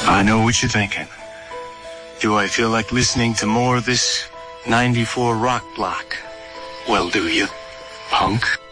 I know what you're thinking. Do I feel like listening to more of this 94 rock block? Well, do you, punk?